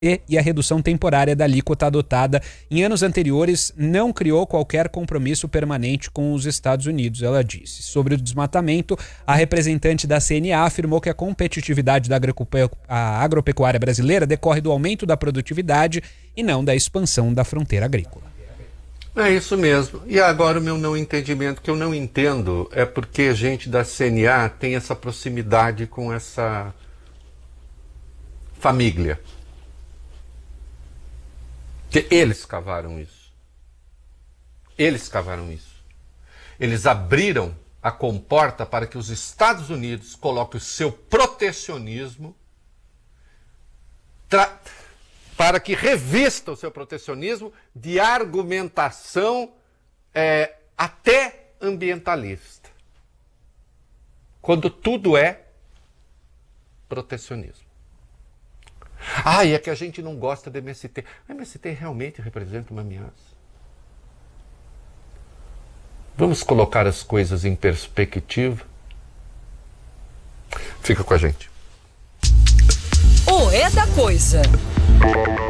e a redução temporária da alíquota adotada em anos anteriores não criou qualquer compromisso permanente com os Estados Unidos, ela disse. Sobre o desmatamento, a representante da CNA afirmou que a competitividade da agropecuária brasileira decorre do aumento da produtividade e não da expansão da fronteira agrícola. É isso mesmo. E agora o meu não entendimento, que eu não entendo, é porque a gente da CNA tem essa proximidade com essa família. Que eles cavaram isso. Eles cavaram isso. Eles abriram a comporta para que os Estados Unidos coloquem o seu protecionismo, para que revista o seu protecionismo de argumentação até ambientalista. Quando tudo é protecionismo. E é que a gente não gosta da MST. A MST realmente representa uma ameaça. Vamos colocar as coisas em perspectiva. Fica com a gente. O É da Coisa.